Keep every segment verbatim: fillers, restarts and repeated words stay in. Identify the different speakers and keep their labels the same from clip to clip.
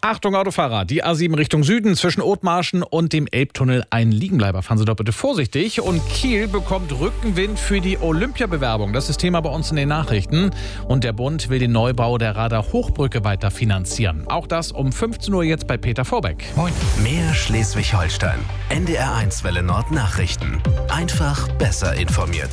Speaker 1: Achtung Autofahrer, die A sieben Richtung Süden zwischen Othmarschen und dem Elbtunnel ein Liegenbleiber. Fahren Sie doch bitte vorsichtig. Und Kiel bekommt Rückenwind für die Olympiabewerbung. Das ist Thema bei uns in den Nachrichten. Und der Bund will den Neubau der Radar-Hochbrücke weiter finanzieren. Auch das um fünfzehn Uhr jetzt bei Peter Vorbeck.
Speaker 2: Moin. Mehr Schleswig-Holstein. N D R eins Welle Nord Nachrichten. Einfach besser informiert.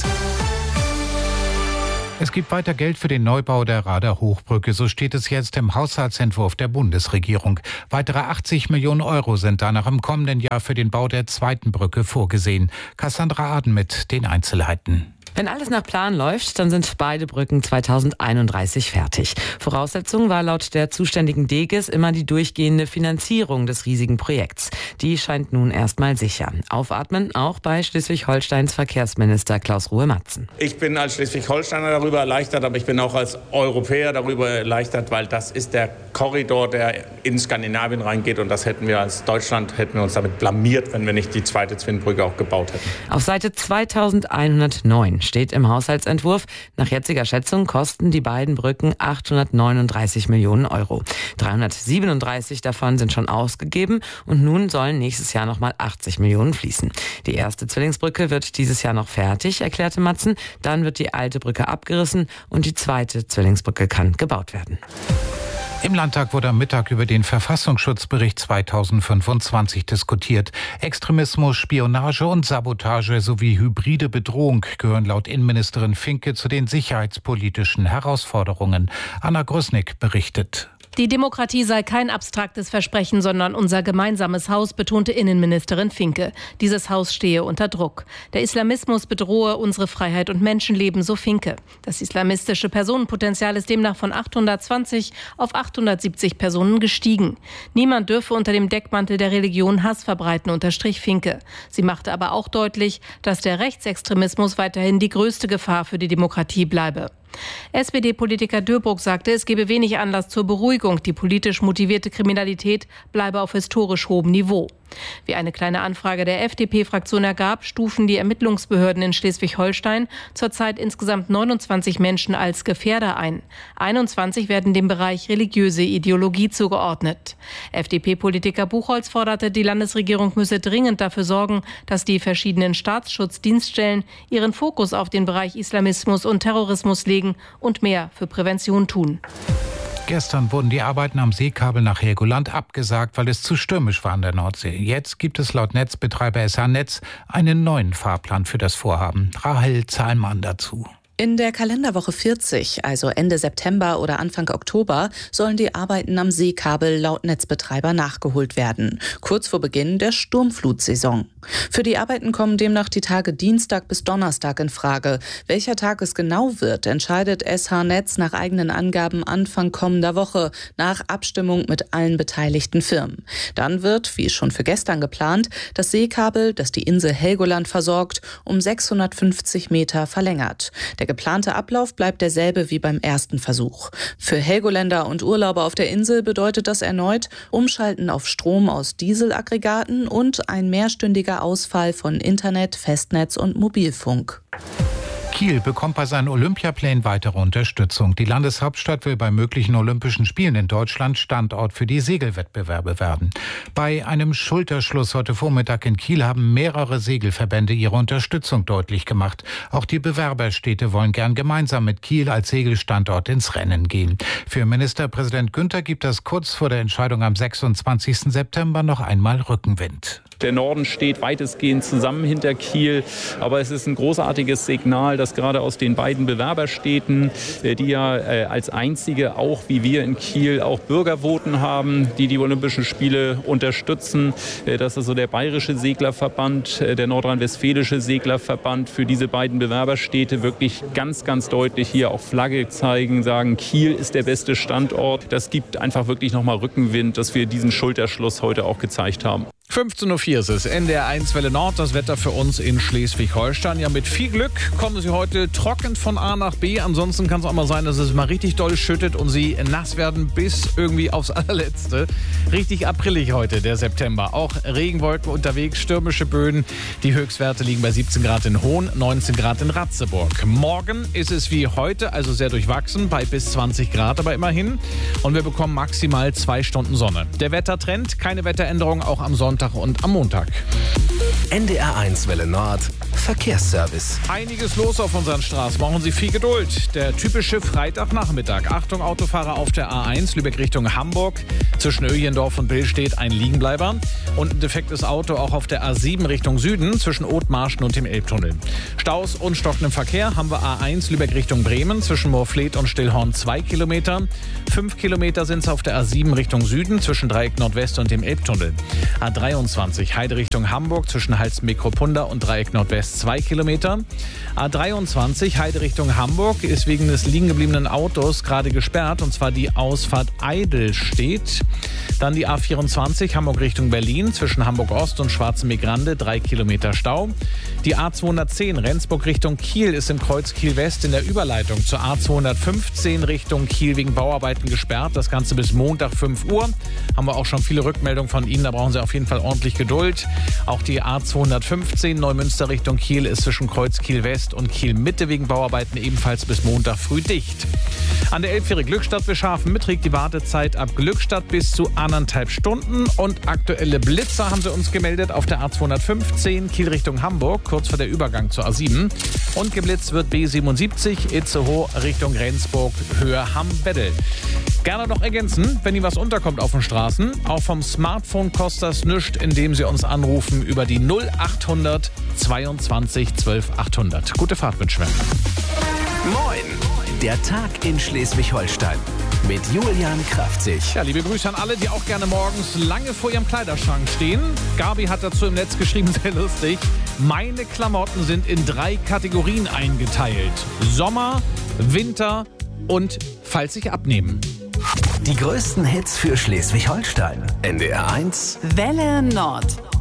Speaker 3: Es gibt weiter Geld für den Neubau der Radar-Hochbrücke. So steht es jetzt im Haushaltsentwurf der Bundesregierung. Weitere achtzig Millionen Euro sind danach im kommenden Jahr für den Bau der zweiten Brücke vorgesehen. Cassandra Aden mit den Einzelheiten.
Speaker 4: Wenn alles nach Plan läuft, dann sind beide Brücken zweitausendeinunddreißig fertig. Voraussetzung war laut der zuständigen D G E S immer die durchgehende Finanzierung des riesigen Projekts. Die scheint nun erstmal sicher. Aufatmen auch bei Schleswig-Holsteins Verkehrsminister Klaus Ruhe-Matzen.
Speaker 5: Ich bin als Schleswig-Holsteiner darüber erleichtert, aber ich bin auch als Europäer darüber erleichtert, weil das ist der Korridor, der in Skandinavien reingeht. Und das hätten wir als Deutschland, hätten wir uns damit blamiert, wenn wir nicht die zweite Zwinbrücke auch gebaut hätten.
Speaker 4: Auf Seite zweitausendeinhundertneun steht im Haushaltsentwurf, nach jetziger Schätzung kosten die beiden Brücken achthundertneununddreißig Millionen Euro. dreihundertsiebenunddreißig davon sind schon ausgegeben und nun sollen nächstes Jahr nochmal achtzig Millionen fließen. Die erste Zwillingsbrücke wird dieses Jahr noch fertig, erklärte Matzen. Dann wird die alte Brücke abgerissen und die zweite Zwillingsbrücke kann gebaut werden.
Speaker 3: Im Landtag wurde am Mittag über den Verfassungsschutzbericht zweitausendfünfundzwanzig diskutiert. Extremismus, Spionage und Sabotage sowie hybride Bedrohung gehören laut Innenministerin Finke zu den sicherheitspolitischen Herausforderungen. Anna Grüßnick berichtet.
Speaker 6: Die Demokratie sei kein abstraktes Versprechen, sondern unser gemeinsames Haus, betonte Innenministerin Finke. Dieses Haus stehe unter Druck. Der Islamismus bedrohe unsere Freiheit und Menschenleben, so Finke. Das islamistische Personenpotenzial ist demnach von achthundertzwanzig auf achthundertsiebzig Personen gestiegen. Niemand dürfe unter dem Deckmantel der Religion Hass verbreiten, unterstrich Finke. Sie machte aber auch deutlich, dass der Rechtsextremismus weiterhin die größte Gefahr für die Demokratie bleibe. S P D-Politiker Dörbruck sagte, es gebe wenig Anlass zur Beruhigung. Die politisch motivierte Kriminalität bleibe auf historisch hohem Niveau. Wie eine kleine Anfrage der F D P-Fraktion ergab, stufen die Ermittlungsbehörden in Schleswig-Holstein zurzeit insgesamt neunundzwanzig Menschen als Gefährder ein. einundzwanzig werden dem Bereich religiöse Ideologie zugeordnet. F D P-Politiker Buchholz forderte, die Landesregierung müsse dringend dafür sorgen, dass die verschiedenen Staatsschutzdienststellen ihren Fokus auf den Bereich Islamismus und Terrorismus legen und mehr für Prävention tun.
Speaker 3: Gestern wurden die Arbeiten am Seekabel nach Helgoland abgesagt, weil es zu stürmisch war an der Nordsee. Jetzt gibt es laut Netzbetreiber S H Netz einen neuen Fahrplan für das Vorhaben. Rahel Zahlmann dazu.
Speaker 7: In der Kalenderwoche vierzig, also Ende September oder Anfang Oktober, sollen die Arbeiten am Seekabel laut Netzbetreiber nachgeholt werden, kurz vor Beginn der Sturmflutsaison. Für die Arbeiten kommen demnach die Tage Dienstag bis Donnerstag in Frage. Welcher Tag es genau wird, entscheidet S H Netz nach eigenen Angaben Anfang kommender Woche nach Abstimmung mit allen beteiligten Firmen. Dann wird, wie schon für gestern geplant, das Seekabel, das die Insel Helgoland versorgt, um sechshundertfünfzig Meter verlängert. Der geplante Ablauf bleibt derselbe wie beim ersten Versuch. Für Helgoländer und Urlauber auf der Insel bedeutet das erneut Umschalten auf Strom aus Dieselaggregaten und ein mehrstündiger Ausfall von Internet, Festnetz und Mobilfunk.
Speaker 3: Kiel bekommt bei seinen Olympiaplänen weitere Unterstützung. Die Landeshauptstadt will bei möglichen Olympischen Spielen in Deutschland Standort für die Segelwettbewerbe werden. Bei einem Schulterschluss heute Vormittag in Kiel haben mehrere Segelverbände ihre Unterstützung deutlich gemacht. Auch die Bewerberstädte wollen gern gemeinsam mit Kiel als Segelstandort ins Rennen gehen. Für Ministerpräsident Günther gibt es kurz vor der Entscheidung am sechsundzwanzigsten September noch einmal Rückenwind.
Speaker 8: Der Norden steht weitestgehend zusammen hinter Kiel, aber es ist ein großartiges Signal, dass gerade aus den beiden Bewerberstädten, die ja als einzige auch wie wir in Kiel auch Bürgervoten haben, die die Olympischen Spiele unterstützen, dass also der Bayerische Seglerverband, der Nordrhein-Westfälische Seglerverband für diese beiden Bewerberstädte wirklich ganz, ganz deutlich hier auch Flagge zeigen, sagen, Kiel ist der beste Standort. Das gibt einfach wirklich nochmal Rückenwind, dass wir diesen Schulterschluss heute auch gezeigt haben.
Speaker 1: fünfzehn Uhr vier ist es, N D R eins Welle Nord, das Wetter für uns in Schleswig-Holstein. Ja, mit viel Glück kommen Sie heute trocken von A nach B. Ansonsten kann es auch mal sein, dass es mal richtig doll schüttet und Sie nass werden bis irgendwie aufs allerletzte. Richtig aprillig heute, der September. Auch Regenwolken unterwegs, stürmische Böen. Die Höchstwerte liegen bei siebzehn Grad in Hohn, neunzehn Grad in Ratzeburg. Morgen ist es wie heute, also sehr durchwachsen, bei bis zwanzig Grad aber immerhin. Und wir bekommen maximal zwei Stunden Sonne. Der Wettertrend, keine Wetteränderung, auch am Sonntag und am Montag.
Speaker 2: N D R eins Welle Nord, Verkehrsservice.
Speaker 1: Einiges los auf unseren Straßen. Brauchen Sie viel Geduld. Der typische Freitagnachmittag. Achtung, Autofahrer auf der A eins, Lübeck Richtung Hamburg. Zwischen Öjendorf und Bill steht ein Liegenbleiber. Und ein defektes Auto auch auf der A sieben Richtung Süden, zwischen Othmarschen und dem Elbtunnel. Staus und stockendem Verkehr haben wir A eins, Lübeck Richtung Bremen, zwischen Moorfleet und Stillhorn zwei Kilometer. Fünf Kilometer sind es auf der A sieben Richtung Süden, zwischen Dreieck Nordwest und dem Elbtunnel. A dreiundzwanzig, Heide Richtung Hamburg, zwischen Halstenbeck-Kopunda und Dreieck Nordwest zwei Kilometer. A dreiundzwanzig, Heide Richtung Hamburg, ist wegen des liegen gebliebenen Autos gerade gesperrt, und zwar die Ausfahrt Eidelstedt. Dann die A vierundzwanzig, Hamburg Richtung Berlin, zwischen Hamburg Ost und Schwarzenbeck-Rande, drei Kilometer Stau. Die A zweihundertzehn, Rendsburg Richtung Kiel, ist im Kreuz Kiel-West in der Überleitung zur A zweihundertfünfzehn Richtung Kiel wegen Bauarbeiten gesperrt. Das Ganze bis Montag fünf Uhr. Haben wir auch schon viele Rückmeldungen von Ihnen, da brauchen Sie auf jeden Fall ordentlich Geduld. Auch die A zweihundertfünfzehn, Neumünster Richtung Kiel, ist zwischen Kreuz Kiel-West und Kiel-Mitte wegen Bauarbeiten ebenfalls bis Montag früh dicht. An der Elbfähre Glückstadt-Beschafen beträgt die Wartezeit ab Glückstadt bis zu anderthalb Stunden. Und aktuelle Blitzer haben sie uns gemeldet auf der A zweihundertfünfzehn, Kiel Richtung Hamburg, kurz vor der Übergang zur A sieben. Und geblitzt wird B siebenundsiebzig, Itzehoe Richtung Rendsburg, Höhe Hamm-Weddel. Gerne noch ergänzen, wenn Ihnen was unterkommt auf den Straßen. Auch vom Smartphone kostet das nichts, indem Sie uns anrufen über die null achthundert zweiundzwanzig zwölf achthundert. Gute Fahrt wünschen wir.
Speaker 2: Moin, der Tag in Schleswig-Holstein mit Julian Kraftzig.
Speaker 1: Ja, liebe Grüße an alle, die auch gerne morgens lange vor ihrem Kleiderschrank stehen. Gabi hat dazu im Netz geschrieben, sehr lustig. Meine Klamotten sind in drei Kategorien eingeteilt. Sommer, Winter und falls ich abnehmen.
Speaker 2: Die größten Hits für Schleswig-Holstein. N D R eins
Speaker 9: Welle Nord.